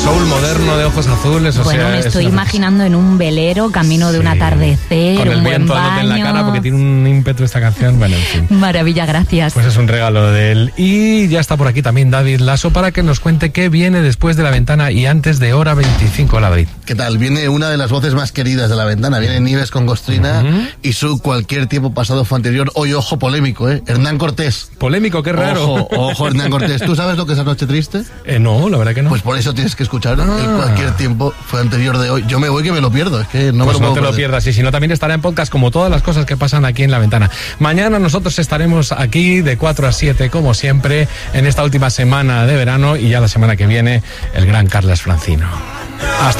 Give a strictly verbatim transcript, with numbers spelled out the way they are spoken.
soul moderno de ojos azules. O bueno, sea, me estoy una... imaginando en un velero, camino de sí. un atardecer, con el un viento buen dándote baño. en la cara porque tiene un ímpetu esta canción. Bueno, en fin. Maravilla, gracias. Pues es un regalo de él. Y ya está por aquí también David Lasso para que nos cuente qué viene después de La Ventana y antes de Hora veinticinco. Hola, David. ¿Qué tal? Viene una de las voces más queridas de La Ventana. Viene Nieves con Gostrina uh-huh. y su Cualquier tiempo pasado fue anterior. Hoy, ojo, polémico, ¿eh? Hernán Cortés. Polémico, qué raro. Ojo, ojo, Hernán Cortés. ¿Tú sabes lo que es Anoche Triste? Eh, no, la verdad que no. Pues por eso tienes que escuchar ah. el Cualquier tiempo fue anterior de hoy. Yo me voy que me lo pierdo. Es que no pues me lo no puedo te perder. lo pierdas. Y si no, también estará en podcast como todas las cosas que pasan aquí en La Ventana. Mañana nosotros estaremos aquí de cuatro a siete, como siempre, en esta última semana de verano y ya la semana que viene el gran Carles Francino. Hasta